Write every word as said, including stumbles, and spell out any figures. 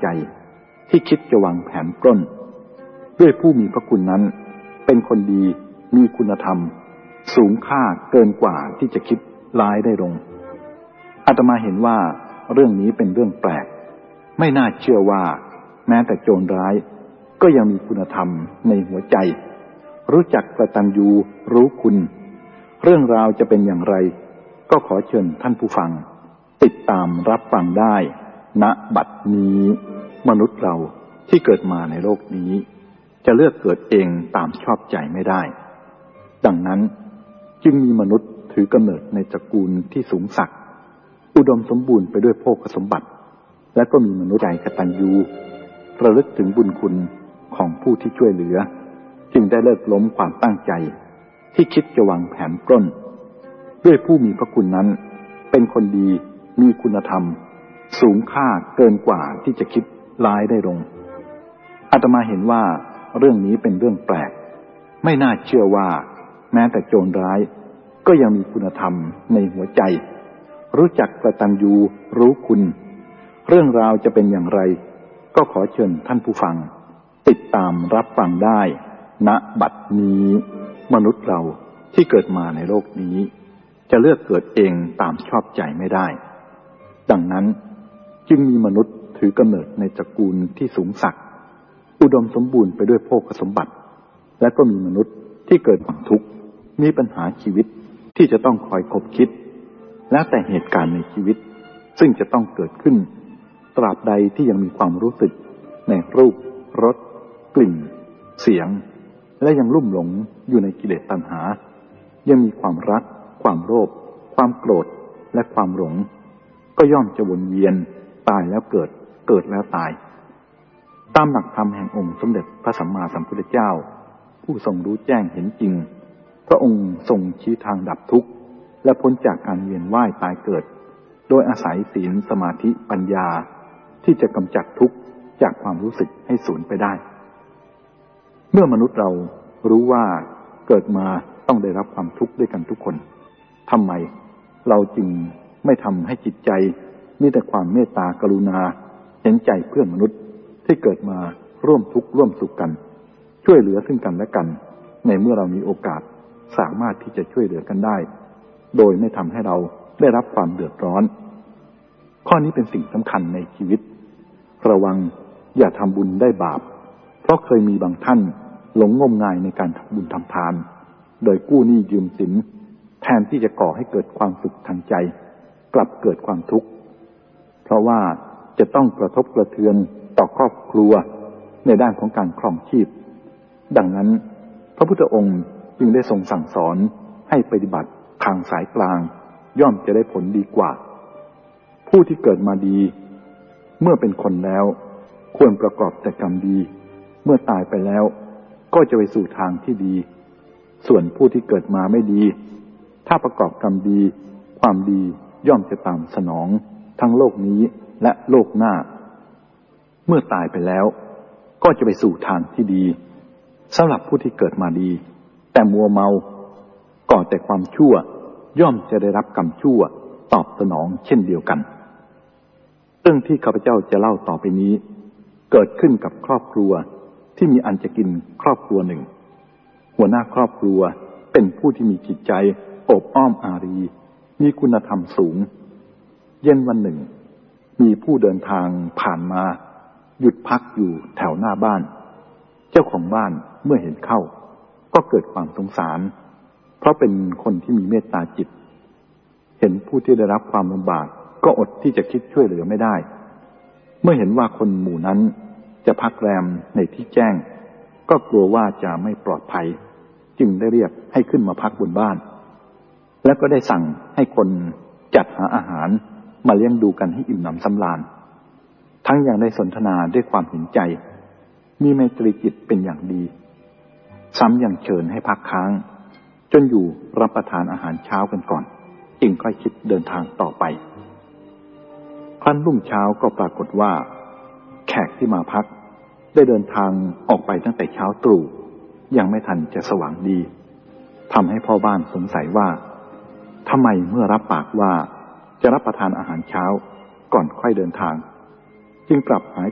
ใจที่คิดจะวางแผนปล้นด้วยผู้มีพระคุณนั้นเป็นคนดีมีคุณธรรมสูงค่าเกินกว่าที่จะคิดร้ายได้ลงอาตมาเห็นว่าเรื่องนี้เป็นเรื่องแปลกไม่น่าเชื่อว่าแม้แต่โจรร้ายก็ยังมีคุณธรรมในหัวใจรู้จักกตัญญูรู้คุณเรื่องราวจะเป็นอย่างไรก็ขอเชิญท่านผู้ฟังติดตามรับฟังได้ณบัดนี้มนุษย์เราที่เกิดมาในโลกนี้จะเลือกเกิดเองตามชอบใจไม่ได้ดังนั้นจึงมีมนุษย์ถือกำเนิดในตระกูลที่สูงสักอุดมสมบูรณ์ไปด้วยโภคสมบัติและก็มีมนุษย์ใจกตัญญูระลึกถึงบุญคุณของผู้ที่ช่วยเหลือจึงได้เลิกล้มความตั้งใจที่คิดจะวางแผนปล้นด้วยผู้มีพระคุณนั้นเป็นคนดีมีคุณธรรมสูงค่าเกินกว่าที่จะคิดร้ายได้ลงอาตมาเห็นว่าเรื่องนี้เป็นเรื่องแปลกไม่น่าเชื่อว่าแม้แต่โจรร้ายก็ยังมีคุณธรรมในหัวใจรู้จักกตัญญูรู้คุณเรื่องราวจะเป็นอย่างไรก็ขอเชิญท่านผู้ฟังติดตามรับฟังได้ณบัดนี้มนุษย์เราที่เกิดมาในโลกนี้จะเลือกเกิดเองตามชอบใจไม่ได้ดังนั้นจึงมีมนุษย์ถือกำเนิดในตระกูลที่สูงสักอุดมสมบูรณ์ไปด้วยโภคสมบัติและก็มีมนุษย์ที่เกิดความทุกข์มีปัญหาชีวิตที่จะต้องคอยคบคิดแล้วแต่เหตุการณ์ในชีวิตซึ่งจะต้องเกิดขึ้นตราบใดที่ยังมีความรู้สึกในรูปรสกลิ่นเสียงและยังลุ่มหลงอยู่ในกิเลสตัณหายังมีความรักความโลภความโกรธและความหลงก็ย่อมจะวนเวียนตายแล้วเกิดเกิดแล้วตายตามหลักธรรมแห่งองค์สมเด็จพระสัมมาสัมพุทธเจ้าผู้ทรงรู้แจ้งเห็นจริงพระองค์ทรงชี้ทางดับทุกข์และพ้นจากการเวียนว่ายตายเกิดโดยอาศัยศีลสมาธิปัญญาที่จะกำจัดทุกข์จากความรู้สึกให้สูญไปได้เมื่อมนุษย์เรารู้ว่าเกิดมาต้องได้รับความทุกข์ด้วยกันทุกคนทำไมเราจึงไม่ทำให้จิตใจมีแต่ความเมตตากรุณาเห็นใจเพื่อนมนุษย์ที่เกิดมาร่วมทุกข์ร่วมสุขกันช่วยเหลือซึ่งกันและกันในเมื่อเรามีโอกาสสามารถที่จะช่วยเหลือกันได้โดยไม่ทำให้เราได้รับความเดือดร้อนข้อนี้เป็นสิ่งสำคัญในชีวิตระวังอย่าทำบุญได้บาปเพราะเคยมีบางท่านหลงงมงายในการทำบุญทำทานโดยกู้หนี้ยืมสินแทนที่จะก่อให้เกิดความสุขทางใจกลับเกิดความทุกข์เพราะว่าจะต้องกระทบกระเทือนต่อครอบครัวในด้านของการครองชีพดังนั้นพระพุทธองค์จึงได้ทรงสั่งสอนให้ปฏิบัติทางสายกลางย่อมจะได้ผลดีกว่าผู้ที่เกิดมาดีเมื่อเป็นคนแล้วควรประกอบแต่กรรมดีเมื่อตายไปแล้วก็จะไปสู่ทางที่ดีส่วนผู้ที่เกิดมาไม่ดีถ้าประกอบกรรมดีความดีย่อมจะตามสนองทั้งโลกนี้และโลกหน้าเมื่อตายไปแล้วก็จะไปสู่ทางที่ดีสำหรับผู้ที่เกิดมาดีแต่มัวเมาก่อแต่ความชั่วย่อมจะได้รับกรรมชั่วตอบสนองเช่นเดียวกันเรื่องที่ข้าพเจ้าจะเล่าต่อไปนี้เกิดขึ้นกับครอบครัวที่มีอันจะกินครอบครัวหนึ่งหัวหน้าครอบครัวเป็นผู้ที่มีจิตใจโอบอ้อมอารีมีคุณธรรมสูงเย็นวันหนึ่งมีผู้เดินทางผ่านมาหยุดพักอยู่แถวหน้าบ้านเจ้าของบ้านเมื่อเห็นเข้าก็เกิดความสงสารเพราะเป็นคนที่มีเมตตาจิตเห็นผู้ที่ได้รับความลำบากก็อดที่จะคิดช่วยเหลือไม่ได้เมื่อเห็นว่าคนหมู่นั้นจะพักแรมในที่แจ้งก็กลัวว่าจะไม่ปลอดภัยจึงได้เรียกให้ขึ้นมาพักบนบ้านแล้วก็ได้สั่งให้คนจัดหาอาหารมาเลี้ยงดูกันให้อิ่มหนำสำราญทั้งยังได้สนทนาด้วยความเห็นใจมีไมตรีจิตเป็นอย่างดีซ้ำยังเชิญให้พักค้างจนอยู่รับประทานอาหารเช้ากันก่อนจึงค่อยคิดเดินทางต่อไปครั้นรุ่งเช้าก็ปรากฏว่าแขกที่มาพักได้เดินทางออกไปตั้งแต่เช้าตรู่ยังไม่ทันจะสว่างดีทำให้พ่อบ้านสงสัยว่าทำไมเมื่อรับปากว่าจะรับประทานอาหารเช้าก่อนค่อยเดินทางจึงกลับหาย